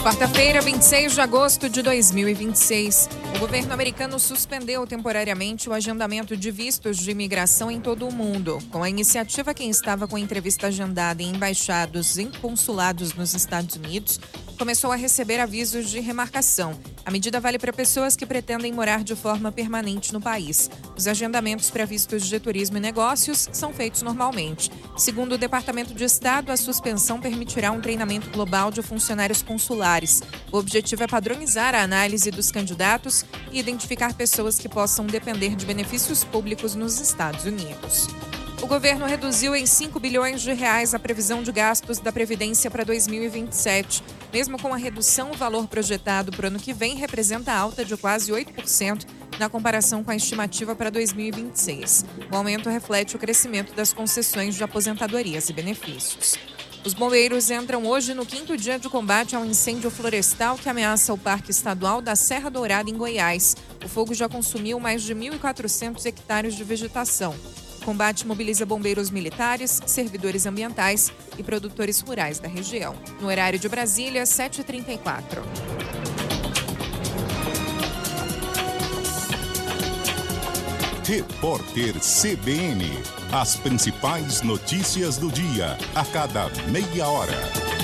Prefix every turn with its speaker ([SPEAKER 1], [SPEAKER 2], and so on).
[SPEAKER 1] Quarta-feira, 26 de agosto de 2026. O governo americano suspendeu temporariamente o agendamento de vistos de imigração em todo o mundo. Com a iniciativa, quem estava com a entrevista agendada em embaixados e consulados nos Estados Unidos começou a receber avisos de remarcação. A medida vale para pessoas que pretendem morar de forma permanente no país. Os agendamentos para vistos de turismo e negócios são feitos normalmente. Segundo o Departamento de Estado, a suspensão permitirá um treinamento global de funcionários consulares. O objetivo é padronizar a análise dos candidatos e identificar pessoas que possam depender de benefícios públicos nos Estados Unidos. O governo reduziu em 5 bilhões de reais a previsão de gastos da Previdência para 2027. Mesmo com a redução, o valor projetado para o ano que vem representa alta de quase 8% na comparação com a estimativa para 2026. O aumento reflete o crescimento das concessões de aposentadorias e benefícios. Os bombeiros entram hoje no 5º dia de combate ao incêndio florestal que ameaça o Parque Estadual da Serra Dourada, em Goiás. O fogo já consumiu mais de 1.400 hectares de vegetação. O combate mobiliza bombeiros militares, servidores ambientais e produtores rurais da região. No horário de Brasília, 7h34.
[SPEAKER 2] Repórter CBN. As principais notícias do dia, a cada meia hora.